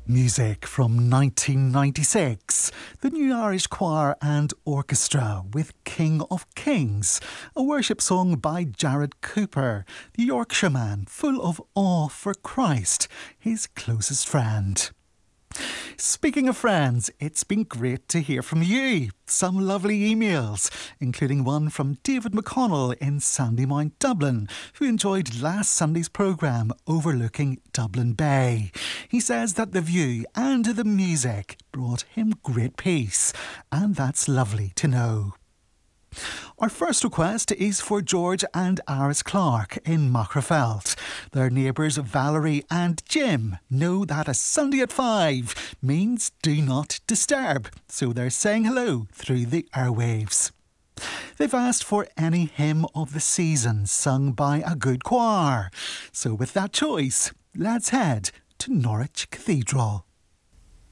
Music from 1996, the New Irish Choir and Orchestra with King of Kings, a worship song by Jared Cooper, the Yorkshireman full of awe for Christ, his closest friend. Speaking of friends, it's been great to hear from you. Some lovely emails, including one from David McConnell in Sandymount, Dublin, who enjoyed last Sunday's programme overlooking Dublin Bay. He says that the view and the music brought him great peace, and that's lovely to know. Our first request is for George and Iris Clark in Macrofelt. Their neighbours Valerie and Jim know that a Sunday at 5 means do not disturb, so they're saying hello through the airwaves. They've asked for any hymn of the season sung by a good choir. So with that choice, let's head to Norwich Cathedral.